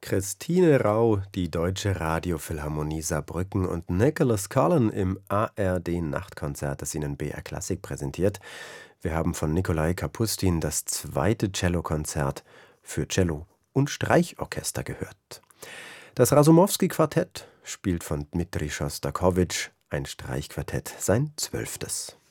Christine Rau, die Deutsche Radiophilharmonie Saarbrücken und Nicholas Cullen im ARD-Nachtkonzert, das Ihnen BR Klassik präsentiert. Wir haben von Nikolai Kapustin das zweite Cellokonzert für Cello und Streichorchester gehört. Das Rasumowski-Quartett spielt von Dmitri Schostakowitsch, ein Streichquartett, sein 12.